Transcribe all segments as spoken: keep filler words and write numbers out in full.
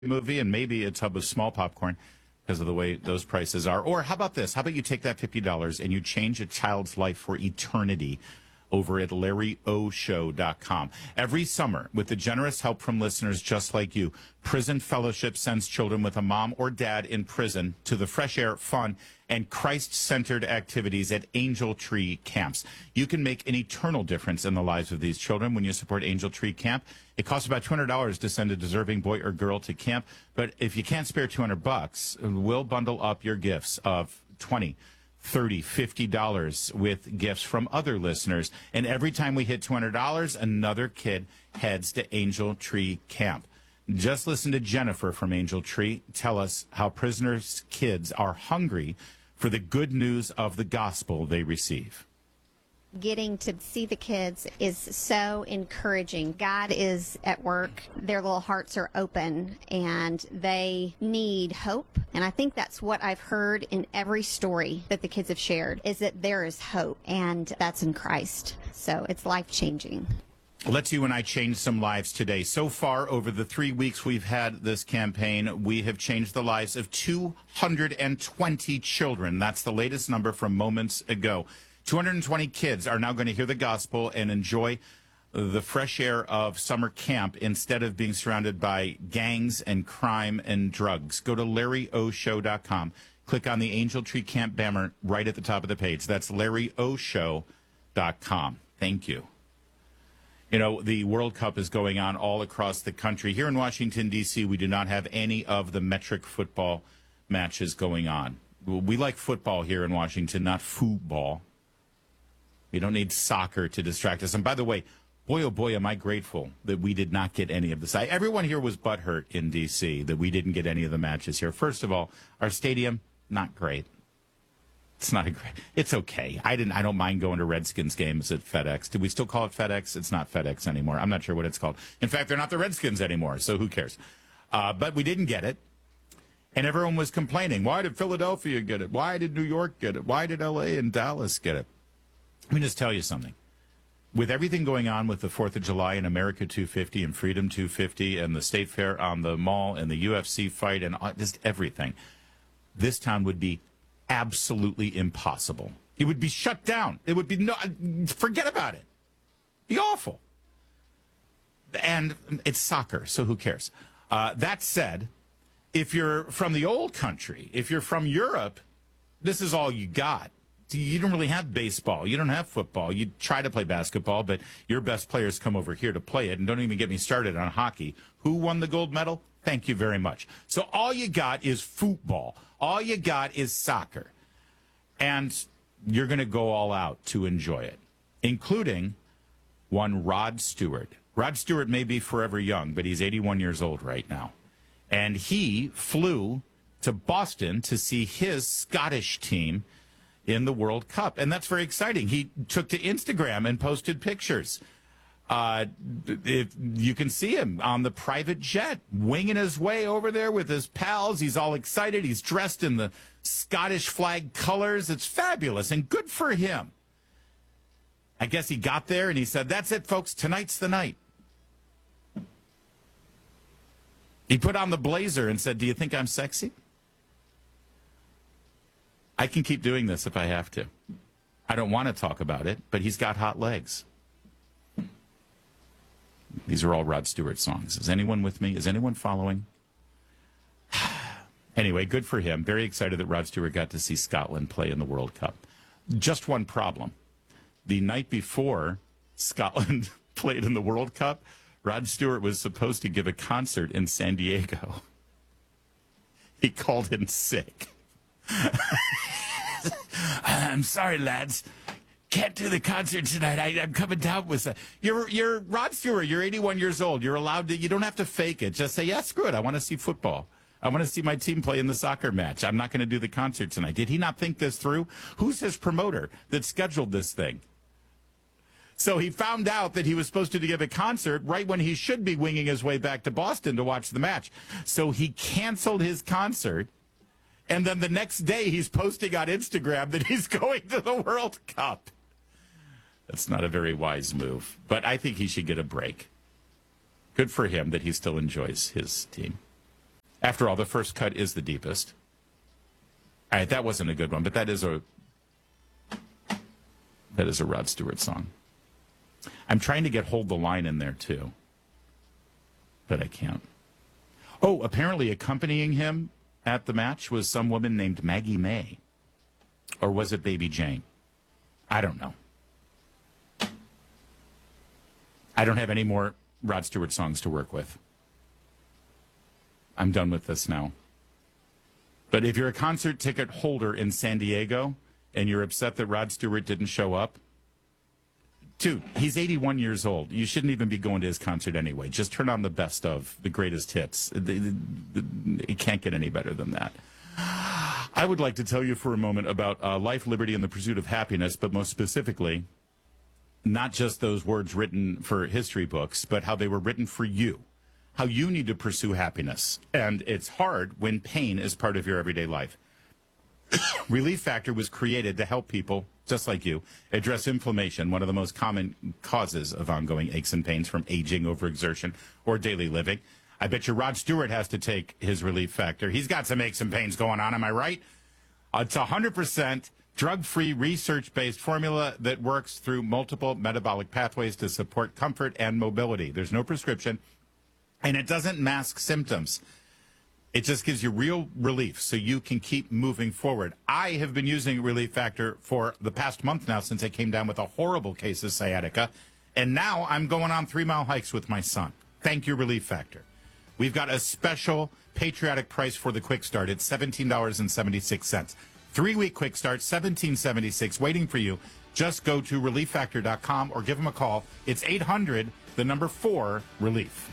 movie and maybe a tub of small popcorn because of the way those prices are. Or how about this? How about you take that fifty dollars and you change a child's life for eternity over at Larry O Show dot com. Every summer, with the generous help from listeners just like you, Prison Fellowship sends children with a mom or dad in prison to the fresh air, fun, and Christ-centered activities at Angel Tree Camps. You can make an eternal difference in the lives of these children when you support Angel Tree Camp. It costs about two hundred dollars to send a deserving boy or girl to camp, but if you can't spare two hundred bucks, we'll bundle up your gifts of twenty, thirty, fifty dollars with gifts from other listeners. And every time we hit two hundred dollars, another kid heads to Angel Tree Camp. Just listen to Jennifer from Angel Tree tell us how prisoners' kids are hungry for the good news of the gospel they receive. Getting to see the kids is so encouraging. God is at work. Their little hearts are open and they need hope. And I think that's what I've heard in every story that the kids have shared, is that there is hope, and that's in Christ. So it's life-changing. Let's you and I change some lives today. So far, over the three weeks we've had this campaign, we have changed the lives of two hundred twenty children. That's the latest number from moments ago. two hundred twenty kids are now going to hear the gospel and enjoy the fresh air of summer camp instead of being surrounded by gangs and crime and drugs. Go to Larry O Show dot com. Click on the Angel Tree Camp banner right at the top of the page. That's Larry O Show dot com. Thank you. You know, the World Cup is going on all across the country. Here in Washington, D C, we do not have any of the metric football matches going on. We like football here in Washington, not football. We don't need soccer to distract us. And by the way, boy, oh boy, am I grateful that we did not get any of this. I, everyone here was butthurt in D C that we didn't get any of the matches here. First of all, our stadium, not great. It's not a great. It's okay. I didn't. I don't mind going to Redskins games at FedEx. Do we still call it FedEx? It's not FedEx anymore. I'm not sure what it's called. In fact, they're not the Redskins anymore, so who cares? Uh, but we didn't get it. And everyone was complaining. Why did Philadelphia get it? Why did New York get it? Why did L A and Dallas get it? Let me just tell you something. With everything going on with the fourth of July and America two fifty and Freedom two fifty and the State Fair on the mall and the U F C fight and just everything, this town would be absolutely impossible. It would be shut down. It would be no, forget about it. Be awful. And it's soccer, so who cares? Uh, that said, if you're from the old country, if you're from Europe, this is all you got. You don't really have baseball. You don't have football. You try to play basketball, but your best players come over here to play it. And don't even get me started on hockey. Who won the gold medal? Thank you very much. So all you got is football. All you got is soccer. And you're going to go all out to enjoy it, including one Rod Stewart. Rod Stewart may be forever young, but he's eighty-one years old right now. And he flew to Boston to see his Scottish team in the World Cup. And that's very exciting. He took to Instagram and posted pictures. Uh, if you can see him on the private jet, winging his way over there with his pals. He's all excited. He's dressed in the Scottish flag colors. It's fabulous and good for him. I guess he got there and he said, that's it, folks. Tonight's the night. He put on the blazer and said, do you think I'm sexy? I can keep doing this if I have to. I don't want to talk about it, but he's got hot legs. These are all Rod Stewart songs. Is anyone with me? Is anyone following? Anyway, good for him. Very excited that Rod Stewart got to see Scotland play in the World Cup. Just one problem. The night before Scotland played in the World Cup, Rod Stewart was supposed to give a concert in San Diego. He called in sick. I'm sorry, lads. Can't do the concert tonight. I, I'm coming down with a, you're you're Rod Stewart. You're eighty-one years old. You're allowed to. You don't have to fake it. Just say, yeah, screw it. I want to see football. I want to see my team play in the soccer match. I'm not going to do the concert tonight. Did he not think this through? Who's his promoter that scheduled this thing? So he found out that he was supposed to give a concert right when he should be winging his way back to Boston to watch the match. So he canceled his concert. And then the next day he's posting on Instagram that he's going to the World Cup. That's not a very wise move, but I think he should get a break. Good for him that he still enjoys his team. After all, the first cut is the deepest. All right, that wasn't a good one, but that is a that is a Rod Stewart song. I'm trying to get Hold the Line in there too, but I can't. Oh, apparently accompanying him at the match was some woman named Maggie May. Or was it Baby Jane? I don't know. I don't have any more Rod Stewart songs to work with. I'm done with this now. But if you're a concert ticket holder in San Diego and you're upset that Rod Stewart didn't show up, dude, he's eighty-one years old. You shouldn't even be going to his concert anyway. Just turn on the best of, the greatest hits. It can't get any better than that. I would like to tell you for a moment about uh, life, liberty, and the pursuit of happiness, but most specifically, not just those words written for history books, but how they were written for you, how you need to pursue happiness. And it's hard when pain is part of your everyday life. Relief Factor was created to help people, just like you, address inflammation, one of the most common causes of ongoing aches and pains from aging, overexertion, or daily living. I bet you Rod Stewart has to take his Relief Factor. He's got some aches and pains going on, am I right? Uh, it's a one hundred percent drug-free, research-based formula that works through multiple metabolic pathways to support comfort and mobility. There's no prescription, and it doesn't mask symptoms. It just gives you real relief so you can keep moving forward. I have been using Relief Factor for the past month now since I came down with a horrible case of sciatica, and now I'm going on three-mile hikes with my son. Thank you, Relief Factor. We've got a special patriotic price for the Quick Start. It's seventeen dollars and seventy-six cents. Three-week Quick Start, seventeen dollars and seventy-six cents, waiting for you. Just go to relief factor dot com or give them a call. It's eight hundred, the number four, relief.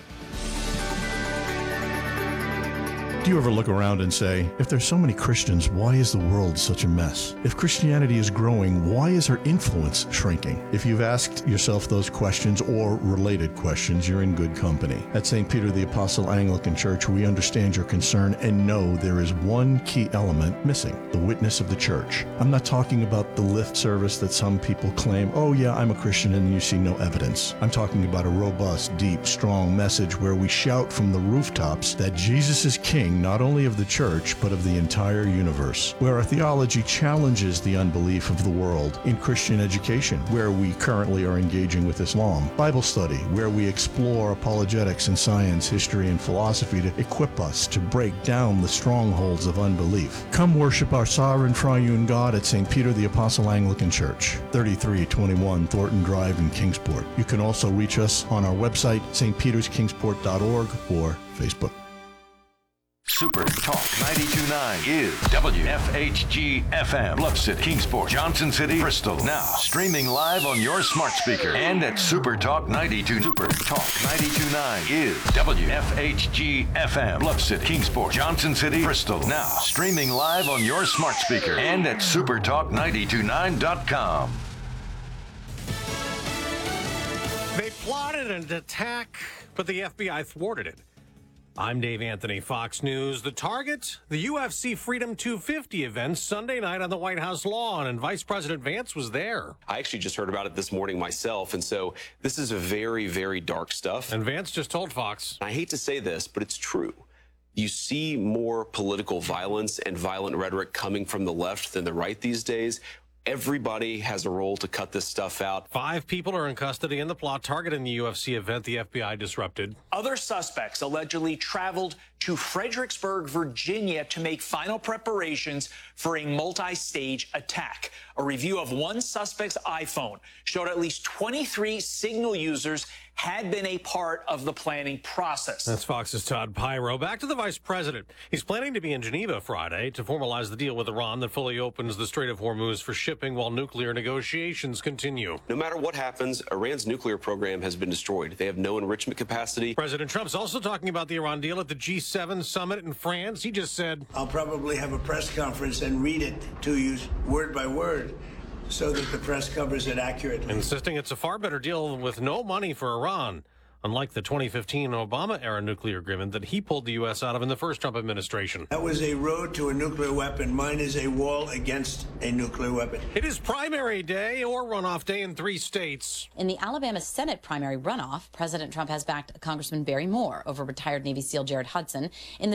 Do you ever look around and say, if there's so many Christians, why is the world such a mess? If Christianity is growing, why is her influence shrinking? If you've asked yourself those questions or related questions, you're in good company. At Saint Peter the Apostle Anglican Church, we understand your concern and know there is one key element missing, the witness of the church. I'm not talking about the lift service that some people claim, oh yeah, I'm a Christian, and you see no evidence. I'm talking about a robust, deep, strong message where we shout from the rooftops that Jesus is King, not only of the church, but of the entire universe, where our theology challenges the unbelief of the world, in Christian education, where we currently are engaging with Islam, Bible study, where we explore apologetics and science, history, and philosophy to equip us to break down the strongholds of unbelief. Come worship our sovereign triune God at Saint Peter the Apostle Anglican Church, thirty-three twenty-one Thornton Drive in Kingsport. You can also reach us on our website, s t peters kingsport dot org, or Facebook. Super Talk ninety-two point nine is W F H G F M, Bluff City, Kingsport, Johnson City, Bristol. Now streaming live on your smart speaker and at Super Talk ninety-two. Super Talk ninety-two point nine is W F H G F M, Bluff City, Kingsport, Johnson City, Bristol. Now streaming live on your smart speaker and at super talk nine two nine dot com. They plotted an attack, but the F B I thwarted it. I'm Dave Anthony, Fox News. The target, the U F C Freedom two fifty event Sunday night on the White House lawn, and Vice President Vance was there. I actually just heard about it this morning myself, and so this is a very, very dark stuff. And Vance just told Fox. I hate to say this, but it's true. You see more political violence and violent rhetoric coming from the left than the right these days. Everybody has a role to cut this stuff out. Five people are in custody in the plot targeting the U F C event the F B I disrupted. Other suspects allegedly traveled to Fredericksburg, Virginia to make final preparations for a multi-stage attack. A review of one suspect's iPhone showed at least twenty-three Signal users had been a part of the planning process. That's Fox's Todd Pyro. Back to the vice president. He's planning to be in Geneva Friday to formalize the deal with Iran that fully opens the Strait of Hormuz for shipping while nuclear negotiations continue. No matter what happens, Iran's nuclear program has been destroyed. They have no enrichment capacity. President Trump's also talking about the Iran deal at the G seven summit in France. He just said, I'll probably have a press conference and read it to you word by word, so that the press covers it accurately. Insisting it's a far better deal with no money for Iran, unlike the twenty fifteen Obama-era nuclear agreement that he pulled the U S out of in the first Trump administration. That was a road to a nuclear weapon. Mine is a wall against a nuclear weapon. It is primary day or runoff day in three states. In the Alabama Senate primary runoff, President Trump has backed Congressman Barry Moore over retired Navy SEAL Jared Hudson in the